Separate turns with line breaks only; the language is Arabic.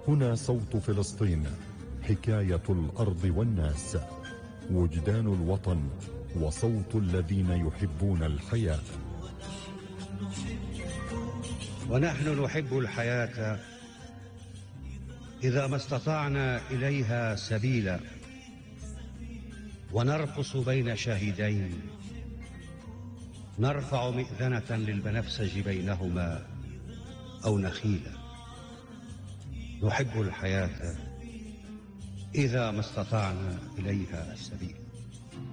هنا صوت فلسطين، حكاية الأرض والناس، وجدان الوطن وصوت الذين يحبون الحياة.
ونحن نحب الحياة إذا ما استطعنا إليها سبيلا، ونرقص بين شاهدين، نرفع مئذنة للبنفسج بينهما أو نخيلا. نحب الحياة إذا ما استطعنا إليها سبيلا.